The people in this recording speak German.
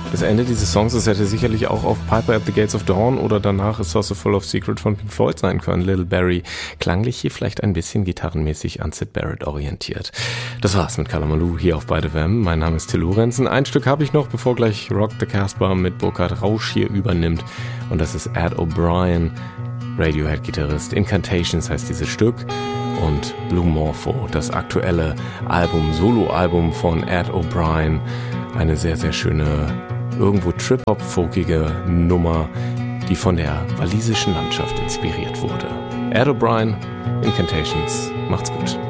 Das Ende dieses Songs, das hätte sicherlich auch auf Piper at the Gates of Dawn oder danach A Saucer Full of Secret von Pink Floyd sein können. Little Barry, klanglich hier vielleicht ein bisschen gitarrenmäßig an Syd Barrett orientiert. Das war's mit Kalamaloo hier auf Beide Wem. Mein Name ist Till Lorenzen. Ein Stück habe ich noch, bevor gleich Rock the Casbah mit Burkhard Rausch hier übernimmt. Und das ist Ed O'Brien, Radiohead-Gitarrist. Incantations heißt dieses Stück. Und Blue Morpho, das aktuelle Album, Soloalbum von Ed O'Brien. Eine sehr, sehr schöne, irgendwo Trip-Hop-folkige Nummer, die von der walisischen Landschaft inspiriert wurde. Ed O'Brien, Incantations, macht's gut.